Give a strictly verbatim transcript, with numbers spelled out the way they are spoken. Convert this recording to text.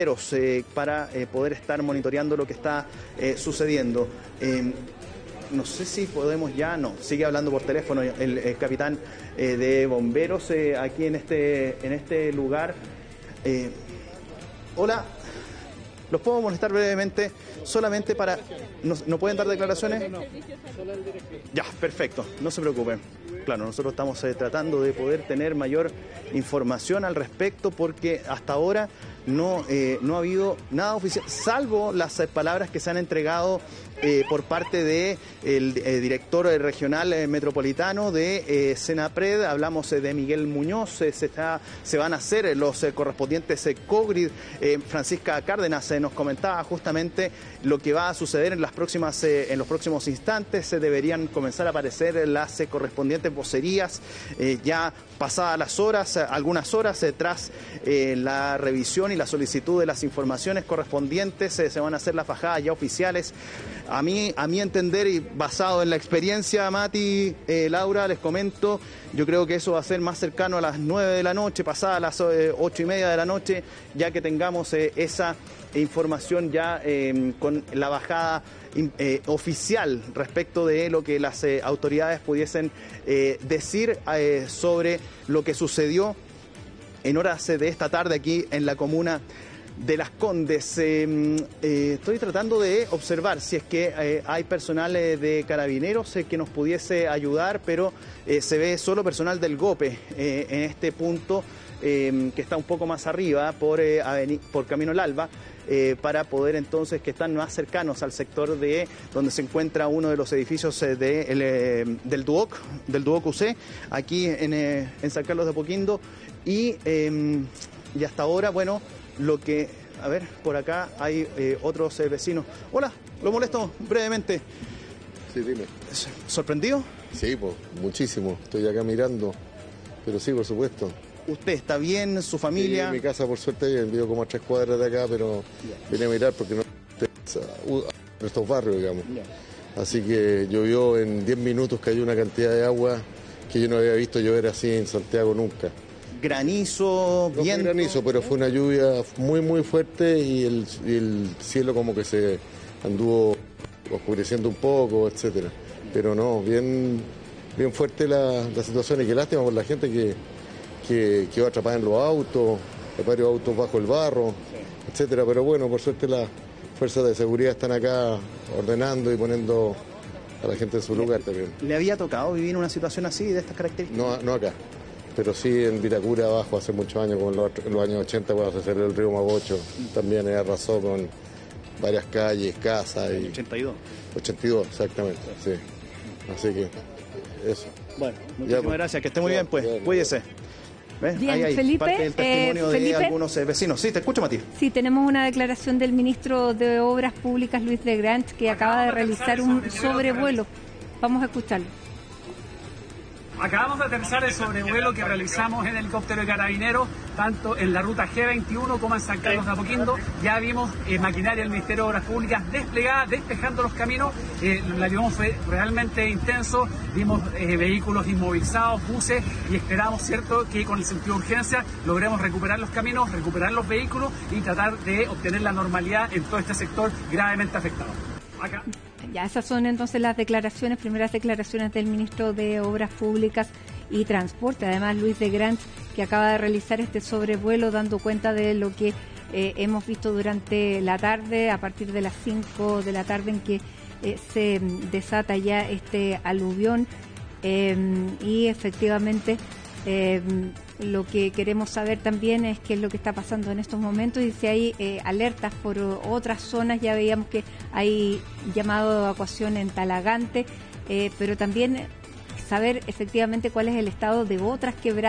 Eh, para eh, poder estar monitoreando lo que está eh, sucediendo. Eh, no sé si podemos ya, no, sigue hablando por teléfono el, el capitán eh, de bomberos eh, aquí en este, en este lugar. Eh, hola, ¿los puedo molestar brevemente? Solamente para... ¿No, ¿no pueden dar declaraciones? Ya, perfecto, no se preocupen. Claro, nosotros estamos eh, tratando de poder tener mayor información al respecto porque hasta ahora no, eh, no ha habido nada oficial, salvo las eh, palabras que se han entregado eh, por parte del de eh, director regional eh, metropolitano de eh, Senapred. Hablamos eh, de Miguel Muñoz, eh, se, está, se van a hacer los eh, correspondientes eh, COGRID. Eh, Francisca Cárdenas eh, nos comentaba justamente lo que va a suceder en, las próximas, eh, en los próximos instantes. Se eh, deberían comenzar a aparecer las eh, correspondientes vocerías eh, ya pasadas las horas, eh, algunas horas eh, tras eh, la revisión y la solicitud de las informaciones correspondientes. Eh, se van a hacer las bajadas ya oficiales. A mí, a mi entender y basado en la experiencia, Mati, eh, Laura, les comento, yo creo que eso va a ser más cercano a las nueve de la noche, pasadas las eh, ocho y media de la noche, ya que tengamos eh, esa información ya eh, con la bajada eh, oficial respecto de lo que las eh, autoridades pudiesen eh, decir eh, sobre lo que sucedió en horas de esta tarde aquí en la comuna de Las Condes. Eh, eh, estoy tratando de observar si es que eh, hay personal eh, de carabineros eh, que nos pudiese ayudar, pero eh, se ve solo personal del GOPE eh, en este punto, eh, que está un poco más arriba por, eh, por Camino al Alba, eh, para poder entonces, que están más cercanos al sector de donde se encuentra uno de los edificios eh, de, el, eh, del Duoc, del Duoc U C, aquí en, eh, en San Carlos de Apoquindo. Y, eh, y hasta ahora, bueno, lo que, a ver, por acá hay eh, otros eh, vecinos. Hola, lo molesto brevemente. Sí, dime. ¿Sorprendido? Sí, pues, muchísimo. Estoy acá mirando, pero sí, por supuesto. ¿Usted está bien? ¿Su familia? Sí, mi casa, por suerte, bien. Vivo como a tres cuadras de acá, pero yeah. Vine a mirar porque no a estos barrios, digamos. Yeah. Así que llovió en diez minutos, cayó una cantidad de agua que yo no había visto llover así en Santiago nunca. Granizo, no viento. Fue granizo, pero fue una lluvia muy, muy fuerte y el, y el cielo como que se anduvo oscureciendo un poco, etcétera. Pero no, bien, bien fuerte la, la situación y qué lástima por la gente que, que quedó atrapada en los autos, varios autos bajo el barro, etcétera. Pero bueno, por suerte las fuerzas de seguridad están acá ordenando y poniendo a la gente en su lugar también. ¿Le había tocado vivir una situación así, de estas características? No, no acá. Pero sí en Vitacura abajo hace muchos años, como en los, en los años ochenta, cuando se cerró el río Mapocho, también arrasó con varias calles, casas. Y... ochenta y dos. ochenta y dos, exactamente, sí. Así que eso. Bueno, muchísimas pues, gracias, que esté muy bien, pues, bien, cuídese. ¿Ves? Bien, ahí hay Felipe, parte del testimonio eh, de Felipe, algunos eh, vecinos. Sí, te escucho, Matías. Sí, tenemos una declaración del ministro de Obras Públicas, Luis de Grant, que acaba de realizar un sobrevuelo. Vamos a escucharlo. Acabamos de aterrizar el sobrevuelo que realizamos en helicóptero de carabineros, tanto en la ruta G veintiuno como en San Carlos de Apoquindo. Ya vimos eh, maquinaria del Ministerio de Obras Públicas desplegada, despejando los caminos. Eh, la vimos fue realmente intenso, vimos eh, vehículos inmovilizados, buses, y esperamos, cierto, que con el sentido de urgencia logremos recuperar los caminos, recuperar los vehículos y tratar de obtener la normalidad en todo este sector gravemente afectado. Acá. Ya, esas son entonces las declaraciones, primeras declaraciones del ministro de Obras Públicas y Transporte, además Luis de Grant, que acaba de realizar este sobrevuelo dando cuenta de lo que eh, hemos visto durante la tarde, a partir de las cinco de la tarde en que eh, se desata ya este aluvión eh, y efectivamente eh, lo que queremos saber también es qué es lo que está pasando en estos momentos y si hay eh, alertas por otras zonas. Ya veíamos que hay llamado de evacuación en Talagante, eh, pero también saber efectivamente cuál es el estado de otras quebradas